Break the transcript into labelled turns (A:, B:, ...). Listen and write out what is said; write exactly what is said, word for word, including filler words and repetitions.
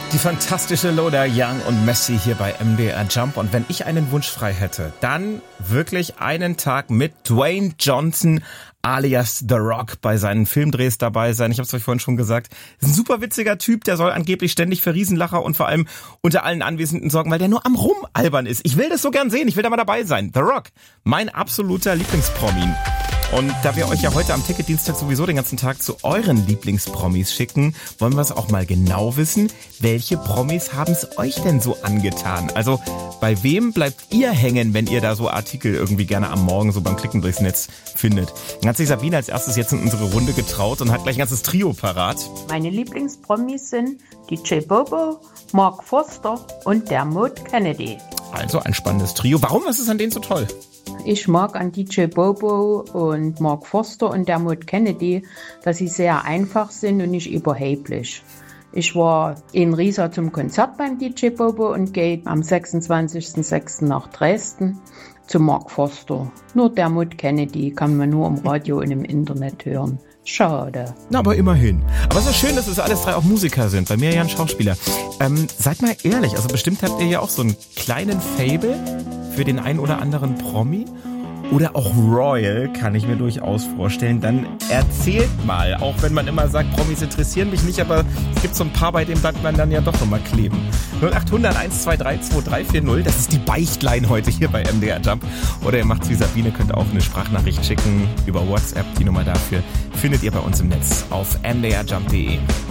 A: Die fantastische Lola Young und Messi hier bei M D R Jump. Und wenn ich einen Wunsch frei hätte, dann wirklich einen Tag mit Dwayne Johnson alias The Rock bei seinen Filmdrehs dabei sein. Ich habe es euch vorhin schon gesagt. Ist ein super witziger Typ, der soll angeblich ständig für Riesenlacher und vor allem unter allen Anwesenden sorgen, weil der nur am Rumalbern ist. Ich will das so gern sehen, ich will da mal dabei sein. The Rock, mein absoluter Lieblingspromi. Und da wir euch ja heute am Ticketdienstag sowieso den ganzen Tag zu euren Lieblingspromis schicken, wollen wir es auch mal genau wissen, welche Promis haben es euch denn so angetan? Also bei wem bleibt ihr hängen, wenn ihr da so Artikel irgendwie gerne am Morgen so beim Klicken durchs Netz findet? Dann hat sich Sabine als erstes jetzt in unsere Runde getraut und hat gleich ein ganzes Trio parat.
B: Meine Lieblingspromis sind D J Bobo, Mark Forster und Dermot Kennedy.
A: Also ein spannendes Trio. Warum ist es an denen so toll?
B: Ich mag an D J Bobo und Mark Forster und Dermot Kennedy, dass sie sehr einfach sind und nicht überheblich. Ich war in Riesa zum Konzert beim D J Bobo und gehe am sechsundzwanzigsten sechsten nach Dresden zu Mark Forster. Nur Dermot Kennedy kann man nur im Radio und im Internet hören. Schade.
A: Na, aber immerhin. Aber es ist schön, dass es alles drei auch Musiker sind. Bei mir ja ein Schauspieler. Ähm, seid mal ehrlich, also bestimmt habt ihr ja auch so einen kleinen Fable für den einen oder anderen Promi. Oder auch Royal, kann ich mir durchaus vorstellen. Dann erzählt mal, auch wenn man immer sagt, Promis interessieren mich nicht, aber es gibt so ein paar, bei denen bleibt man dann ja doch immer kleben. null acht hundert eins zwei drei zwei drei vier null, das ist die Beichtline heute hier bei M D R Jump. Oder ihr macht's wie Sabine, könnt auch eine Sprachnachricht schicken über WhatsApp. Die Nummer dafür findet ihr bei uns im Netz auf m d r jump punkt d e.